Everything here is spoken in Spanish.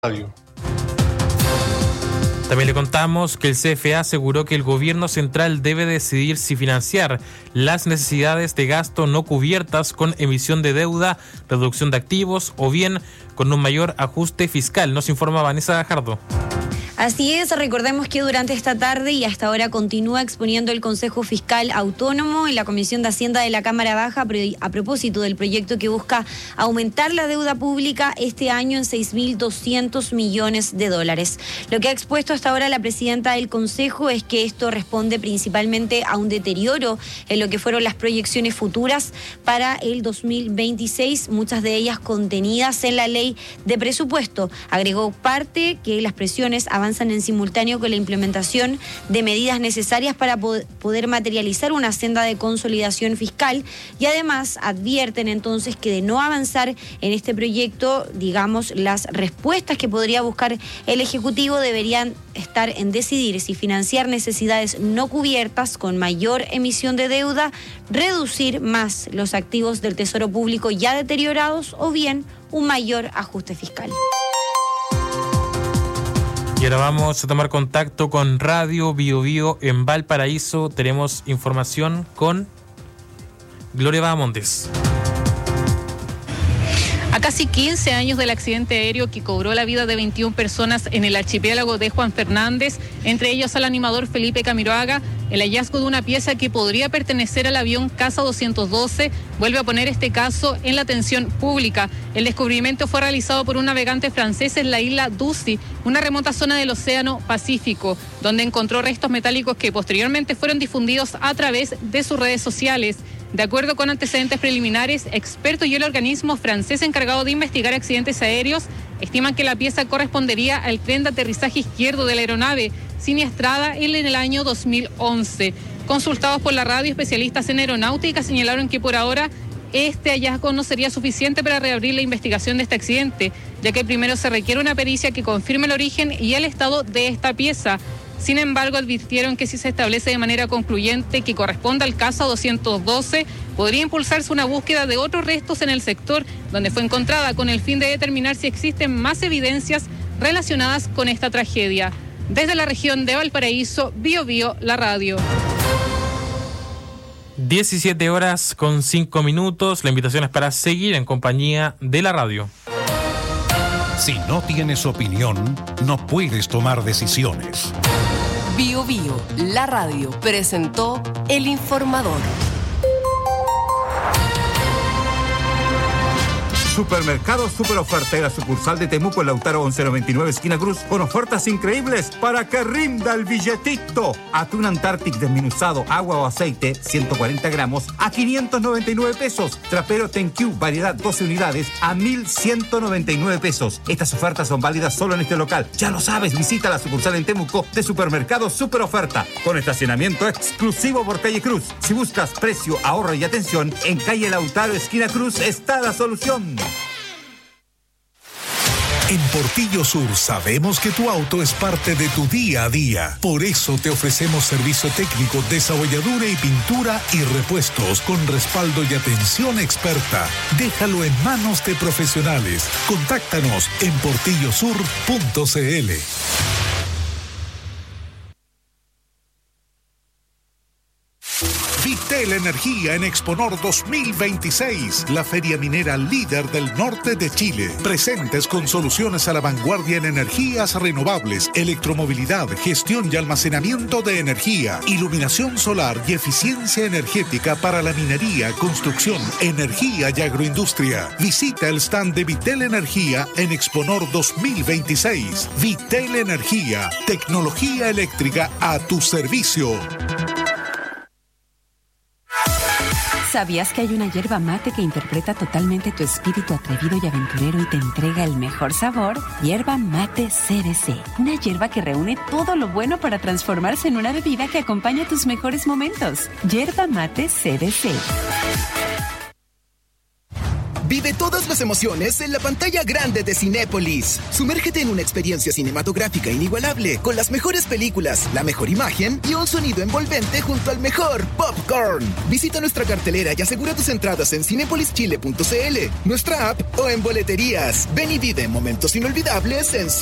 Radio. También le contamos que el CFA aseguró que el gobierno central debe decidir si financiar las necesidades de gasto no cubiertas con emisión de deuda, reducción de activos o bien con un mayor ajuste fiscal. Nos informa Vanessa Gajardo. Así es, recordemos que durante esta tarde y hasta ahora continúa exponiendo el Consejo Fiscal Autónomo en la Comisión de Hacienda de la Cámara Baja a propósito del proyecto que busca aumentar la deuda pública este año en 6.200 millones de dólares. Lo que ha expuesto hasta ahora la presidenta del Consejo es que esto responde principalmente a un deterioro en lo que fueron las proyecciones futuras para el 2026, muchas de ellas contenidas en la ley de presupuesto. Agregó parte que las presiones avanzan en simultáneo con la implementación de medidas necesarias para poder materializar una senda de consolidación fiscal y además advierten entonces que de no avanzar en este proyecto, digamos, las respuestas que podría buscar el Ejecutivo deberían estar en decidir si financiar necesidades no cubiertas con mayor emisión de deuda, reducir más los activos del Tesoro Público ya deteriorados o bien un mayor ajuste fiscal. Y ahora vamos a tomar contacto con Radio Bio Bio en Valparaíso. Tenemos información con Gloria Bahamondes. A casi 15 años del accidente aéreo que cobró la vida de 21 personas en el archipiélago de Juan Fernández, entre ellos al animador Felipe Camiroaga, el hallazgo de una pieza que podría pertenecer al avión Casa 212 vuelve a poner este caso en la atención pública. El descubrimiento fue realizado por un navegante francés en la isla Ducie, una remota zona del Océano Pacífico, donde encontró restos metálicos que posteriormente fueron difundidos a través de sus redes sociales. De acuerdo con antecedentes preliminares, expertos y el organismo francés encargado de investigar accidentes aéreos estiman que la pieza correspondería al tren de aterrizaje izquierdo de la aeronave, siniestrada en el año 2011. Consultados por la radio, especialistas en aeronáutica señalaron que por ahora este hallazgo no sería suficiente para reabrir la investigación de este accidente, ya que primero se requiere una pericia que confirme el origen y el estado de esta pieza. Sin embargo, advirtieron que si se establece de manera concluyente que corresponde al Casa 212, podría impulsarse una búsqueda de otros restos en el sector donde fue encontrada, con el fin de determinar si existen más evidencias relacionadas con esta tragedia. Desde la región de Valparaíso, Bio Bio, la radio. 17:05. La invitación es para seguir en compañía de la radio. Si no tienes opinión, no puedes tomar decisiones. Bio Bio, la radio, presentó El Informador. Supermercado Super Oferta y la sucursal de Temuco en Lautaro 1199 esquina Cruz, con ofertas increíbles para que rinda el billetito. Atún Antarctic desmenuzado, agua o aceite, 140 gramos a 599 pesos. Trapero TenQ, variedad 12 unidades a 1.199 pesos. Estas ofertas son válidas solo en este local. Ya lo sabes, visita la sucursal en Temuco de Supermercado Super Oferta, con estacionamiento exclusivo por calle Cruz. Si buscas precio, ahorro y atención, en calle Lautaro esquina Cruz está la solución. En Portillo Sur sabemos que tu auto es parte de tu día a día. Por eso te ofrecemos servicio técnico, desabolladura y pintura y repuestos con respaldo y atención experta. Déjalo en manos de profesionales. Contáctanos en portillosur.cl. Vitel Energía en Exponor 2026, la feria minera líder del norte de Chile. Presentes con soluciones a la vanguardia en energías renovables, electromovilidad, gestión y almacenamiento de energía, iluminación solar y eficiencia energética para la minería, construcción, energía y agroindustria. Visita el stand de Vitel Energía en Exponor 2026. Vitel Energía, tecnología eléctrica a tu servicio. ¿Sabías que hay una yerba mate que interpreta totalmente tu espíritu atrevido y aventurero y te entrega el mejor sabor? Yerba Mate CBC, una yerba que reúne todo lo bueno para transformarse en una bebida que acompaña tus mejores momentos. Yerba Mate CBC. Vive todas las emociones en la pantalla grande de Cinépolis. Sumérgete en una experiencia cinematográfica inigualable, con las mejores películas, la mejor imagen y un sonido envolvente junto al mejor popcorn. Visita nuestra cartelera y asegura tus entradas en cinepolischile.cl, nuestra app o en boleterías. Ven y vive momentos inolvidables en